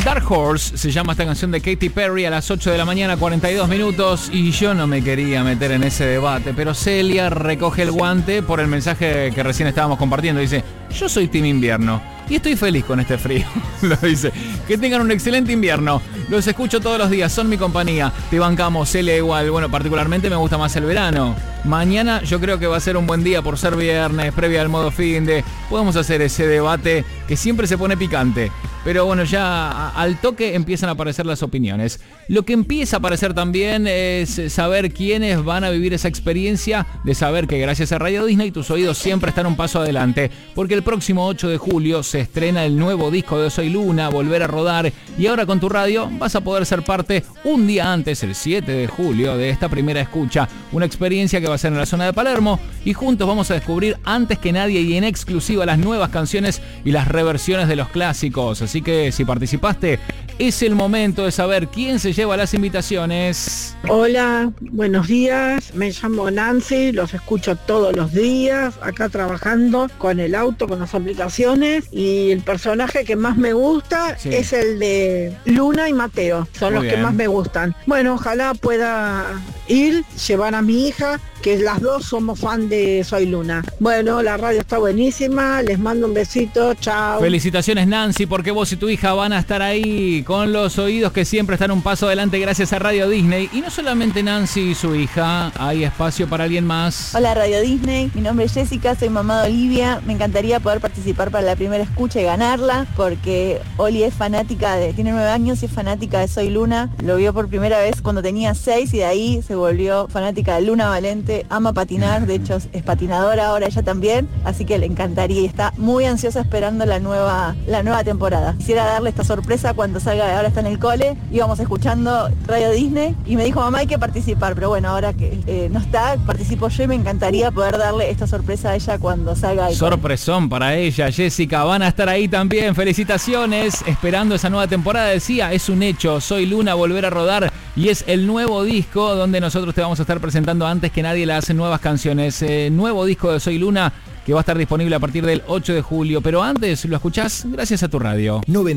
Dark Horse se llama esta canción de Katy Perry a las 8 de la mañana, 42 minutos. Y yo no me quería meter en ese debate, pero Celia recoge el guante por el mensaje que recién estábamos compartiendo. Dice, yo soy team invierno y estoy feliz con este frío. Lo dice. Que tengan un excelente invierno. Los escucho todos los días, son mi compañía. Te bancamos, Celia, igual. Bueno, particularmente me gusta más el verano. Mañana yo creo que va a ser un buen día por ser viernes, previa al modo fin de... Podemos hacer ese debate que siempre se pone picante. Pero bueno, ya al toque empiezan a aparecer las opiniones. Lo que empieza a aparecer también es saber quiénes van a vivir esa experiencia de saber que gracias a Radio Disney tus oídos siempre están un paso adelante. Porque el próximo 8 de julio se estrena el nuevo disco de Soy Luna, Volver a Rodar. Y ahora con tu radio vas a poder ser parte un día antes, el 7 de julio, de esta primera escucha. Una experiencia que va a ser en la zona de Palermo. Y juntos vamos a descubrir antes que nadie y en exclusiva las nuevas canciones y las reversiones de los clásicos. Así que si participaste, es el momento de saber quién se lleva las invitaciones. Hola, buenos días, me llamo Nancy, los escucho todos los días, acá trabajando con el auto, con las aplicaciones, y el personaje que más me gusta es el de Luna y Mateo, son los que más me gustan. Bueno, ojalá pueda ir, llevar a mi hija, que las dos somos fan de Soy Luna. Bueno, la radio está buenísima, les mando un besito, chao. Felicitaciones, Nancy, porque vos y tu hija van a estar ahí con los oídos que siempre están un paso adelante gracias a Radio Disney. Y no solamente Nancy y su hija, hay espacio para alguien más. Hola Radio Disney, mi nombre es Jessica, soy mamá de Olivia. Me encantaría poder participar para la primera escucha y ganarla, porque Oli es fanática tiene 9 años y es fanática de Soy Luna. Lo vio por primera vez cuando tenía 6 y de ahí se volvió fanática de Luna Valente. Ama patinar, de hecho es patinadora ahora ella también, así que le encantaría y está muy ansiosa esperando la nueva temporada. Quisiera darle esta sorpresa cuando salga, ahora está en el cole, íbamos escuchando Radio Disney y me dijo, mamá, hay que participar, pero bueno, ahora que no está, participo yo y me encantaría poder darle esta sorpresa a ella cuando salga del cole. Sorpresón para ella, Jessica, van a estar ahí también, felicitaciones, esperando esa nueva temporada. Decía, es un hecho, Soy Luna, Volver a Rodar, y es el nuevo disco donde nosotros te vamos a estar presentando antes que nadie las nuevas canciones. Nuevo disco de Soy Luna que va a estar disponible a partir del 8 de julio. Pero antes lo escuchás gracias a tu radio.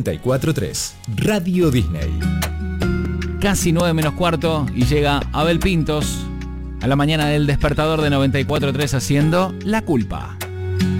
94.3 Radio Disney. Casi 9 menos cuarto y llega Abel Pintos a la mañana del despertador de 94.3 haciendo La Culpa.